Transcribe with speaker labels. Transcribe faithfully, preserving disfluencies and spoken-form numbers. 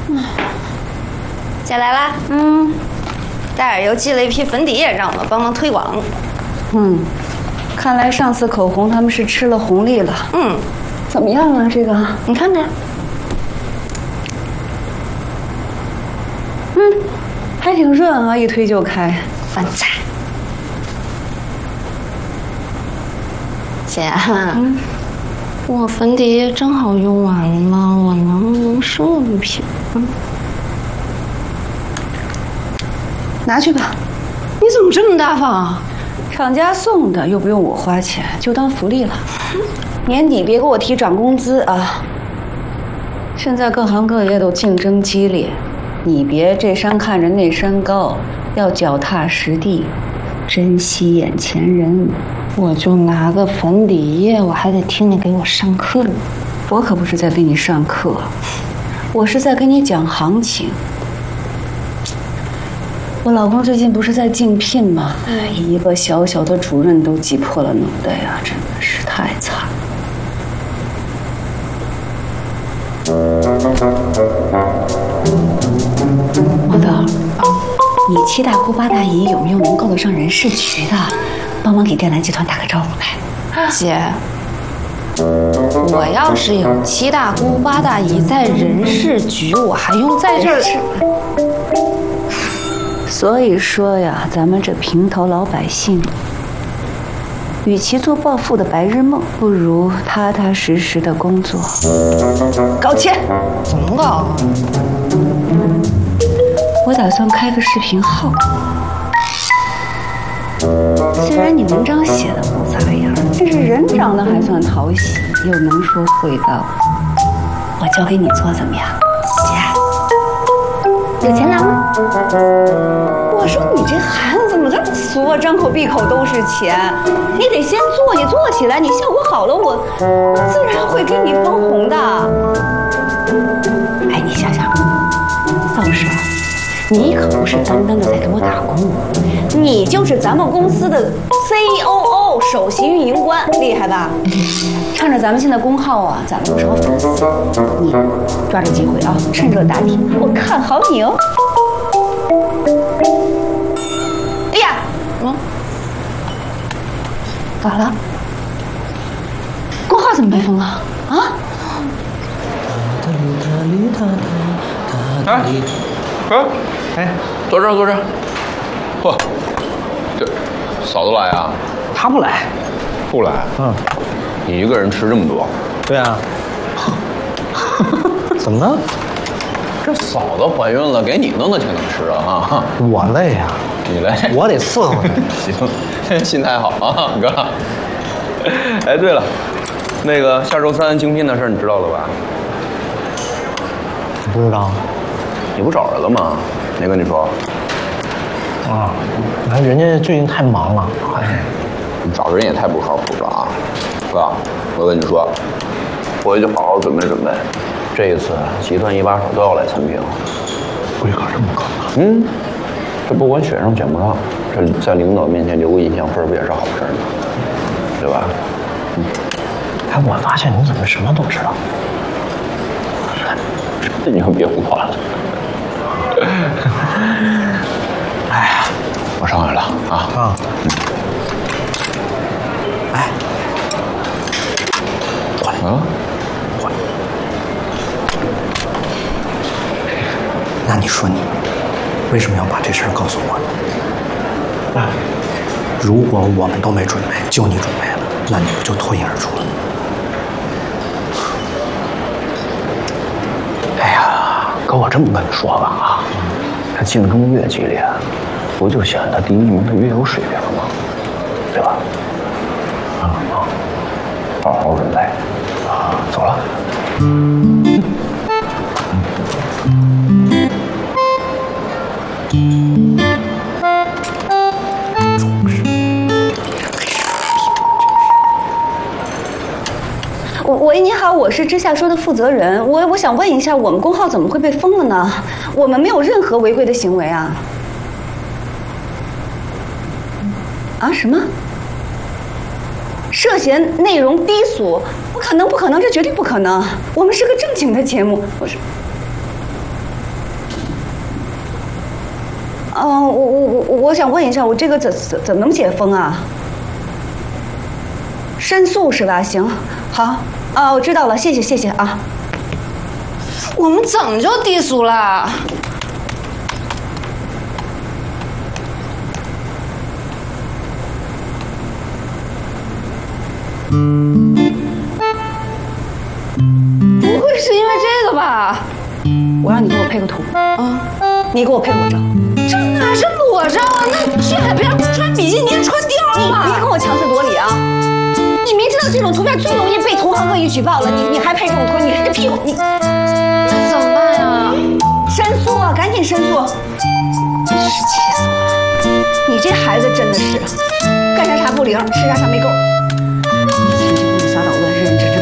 Speaker 1: 姐来啦。嗯。戴尔又寄了一批粉底液让我帮忙推广。
Speaker 2: 嗯，看来上次口红他们是吃了红利了。
Speaker 1: 嗯，
Speaker 2: 怎么样啊？这个
Speaker 1: 你看看。
Speaker 2: 嗯，还挺润啊，一推就开。
Speaker 1: 翻菜。姐，
Speaker 2: 嗯，
Speaker 1: 我粉底液正好用完了，我能不能收一瓶？嗯。
Speaker 2: 拿去吧。
Speaker 1: 你怎么这么大方啊？
Speaker 2: 厂家送的，又不用我花钱，就当福利了。年底别给我提涨工资啊！现在各行各业都竞争激烈，你别这山看着那山高，要脚踏实地，珍惜眼前人。
Speaker 1: 我就拿个粉底液，我还得听你给我上课。
Speaker 2: 我可不是在给你上课，我是在跟你讲行情。我老公最近不是在竞聘吗？哎，一个小小的主任都挤破了脑袋呀，真的是太惨了。毛豆，你七大姑八大姨有没有能够得上人事局的？帮忙给电缆集团打个招呼来。
Speaker 1: 姐，我要是有七大姑八大姨在人事局，我还用在这儿？
Speaker 2: 所以说呀，咱们这平头老百姓，与其做暴富的白日梦，不如踏踏实实的工作，搞钱。
Speaker 1: 怎么搞啊？
Speaker 2: 我打算开个视频号，虽然你文章写的不咋样，但是人长得还算讨喜，又能说会道，我交给你做怎么样？姐，有钱拿吗？我说你这孩子怎么这么俗啊？张口闭口都是钱，你得先做，你做起来，你效果好了，我我自然会给你分红的。哎，你想想，到时候你可不是单单的在给我打工，你就是咱们公司的 C O O 首席运营官，厉害吧？趁着咱们现在公号啊攒了不少粉丝，你抓住机会啊，趁热打铁，我看好你哦。哎呀，嗯，咋了？公号怎么被封了？啊？
Speaker 3: 哎，哎，哎，坐这儿，坐这儿。嚯，这嫂子来啊？
Speaker 4: 他不来，
Speaker 3: 不来。
Speaker 4: 嗯，
Speaker 3: 你一个人吃这么多？
Speaker 4: 对啊。怎么了？
Speaker 3: 这嫂子怀孕了，给你弄的挺能吃啊哈。
Speaker 4: 我累呀、啊，
Speaker 3: 你累，
Speaker 4: 我得伺候
Speaker 3: 他。行，心态好啊，哥。哎，对了，那个下周三竞聘的事你知道了吧？
Speaker 4: 不知道。
Speaker 3: 你不找人了吗？没跟你说。
Speaker 4: 啊，那人家最近太忙了。哎，
Speaker 3: 你找人也太不靠谱了啊，哥！我跟你说，回去好好准备准备。这一次集团一把手都要来参评，
Speaker 4: 规格这么高啊？
Speaker 3: 嗯，这不管选上选不上，这在领导面前留个印象分不也是好事吗？对吧？
Speaker 4: 嗯。哎，我发现你怎么什么都知道？
Speaker 3: 这你就别胡话了。哎呀，我上来了啊！
Speaker 4: 啊。嗯。哎，换啊，换。那你说你为什么要把这事儿告诉我呢？啊，如果我们都没准备，就你准备了，那你不就脱颖而出了？
Speaker 3: 哎呀，哥，我这么跟你说吧啊，他竞争越激烈，不就显得第一名的越有水平吗？对吧？啊啊，好好准备啊，走了。
Speaker 2: 喂，你好，我是知夏说的负责人，我我想问一下，我们公号怎么会被封了呢？我们没有任何违规的行为啊！啊什么？涉嫌内容低俗？不可能，不可能，这绝对不可能！我们是个正经的节目，我是。 嗯，我我我我想问一下，我这个怎怎怎么能解封啊？申诉是吧？行，好啊，我知道了，谢谢谢谢啊。
Speaker 1: 我们怎么就低俗了？不会是因为这个吧？
Speaker 2: 我让你给我配个图啊，你给我配裸照。
Speaker 1: 这哪是裸照啊？那去海边穿比基尼穿貂嘛！
Speaker 2: 别跟我强词夺理啊！你明知道这种图片最容易被同行恶意举报了，你你还配这种图？你这屁股你
Speaker 1: 那怎么办呀？
Speaker 2: 申诉啊！赶紧申诉！真是气死我了！你这孩子真的是干啥啥不灵，吃啥啥没够。一天天跟你撒捣乱，认认真真。